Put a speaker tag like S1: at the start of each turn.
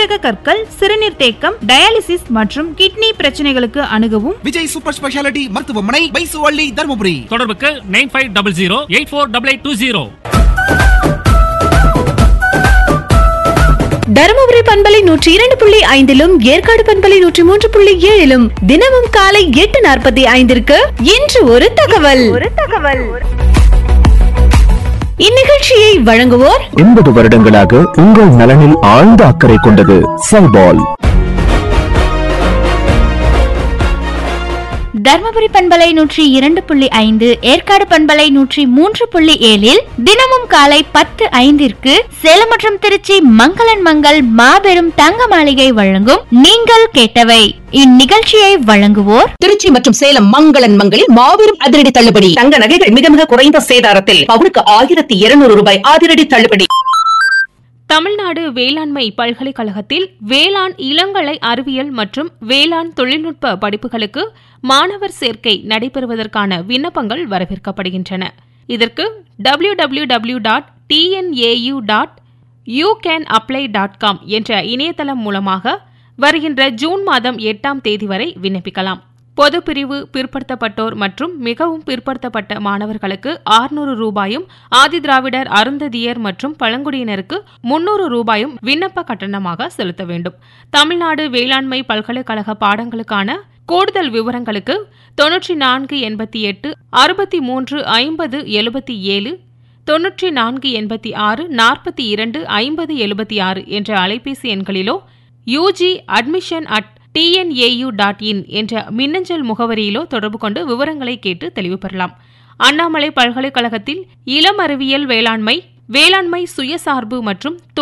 S1: சிறுநீரக கற்கள், சிறுநீர் தேக்கம், டயாலிசிஸ் மற்றும் கிட்னி பிரச்சனைகளுக்கு அணுகவும்
S2: விஜய் சூப்பர் ஸ்பெஷாலிட்டி மருத்துவமனை, பைசுவள்ளி, தர்மபுரி.
S3: தொடர்புக்கு 9500848820.
S4: தருமபுரி பண்பலை 102.5 ஏற்காடு பண்பலை 103.7 தினமும் காலை 8:45 இன்று ஒரு தகவல். இந்நிகழ்ச்சியை வழங்குவோர்
S5: 80 வருடங்களாக உங்கள் நலனில் ஆழ்ந்த அக்கறை கொண்டது சைபால்.
S6: தர்மபுரி பண்பலை 102.5, ஏற்காடு பண்பலை 103.7 தினமும் காலை 10:05 சேலம் மற்றும் திருச்சி மங்களன் மங்கள் மாபெரும் தங்க மாளிகை வழங்கும் நீங்கள் கேட்டவை. இந்நிகழ்ச்சியை வழங்குவோர்
S7: திருச்சி மற்றும் சேலம் மங்களன் மங்களில் மாபெரும் அதிரடி தள்ளுபடி. தங்க நகைகள் மிக மிக குறைந்த சேதாரத்தில் பவுனுக்கு 1200 ரூபாய் அதிரடி தள்ளுபடி.
S8: தமிழ்நாடு வேளாண்மை பல்கலைக்கழகத்தில் வேளாண் இளங்கலை அறிவியல் மற்றும் வேளாண் தொழில்நுட்ப படிப்புகளுக்கு மாணவர் சேர்க்கை நடைபெறுவதற்கான விண்ணப்பங்கள் வரவேற்கப்படுகின்றன. இதற்கு www.tnau.youcanapply.com என்ற இணையதளம் மூலமாக வருகின்ற ஜூன் மாதம் 8ஆம் தேதி வரை விண்ணப்பிக்கலாம். பொதுப்பிரிவு பிற்படுத்தப்பட்டோர் மற்றும் மிகவும் பிற்படுத்தப்பட்ட மாணவர்களுக்கு 600 ரூபாயும், ஆதிதிராவிடர், அருந்ததியர் மற்றும் பழங்குடியினருக்கு 300 ரூபாயும் விண்ணப்ப கட்டணமாக செலுத்த வேண்டும். தமிழ்நாடு வேளாண்மை பல்கலைக்கழக பாடங்களுக்கான கூடுதல் விவரங்களுக்கு 9488 63 50 77 9486 42 50 76 என்ற அலைபேசி எண்களிலோ ugadmission@tnau.in என்ற மின்னஞ்சல் முகவரியிலோ தொடர்பு கொண்டு விவரங்களை கேட்டு தெளிவு பெறலாம். அண்ணாமலை பல்கலைக்கழகத்தில் இளம் அறிவியல் வேளாண்மை, வேளாண்மை சுயசார்பு மற்றும்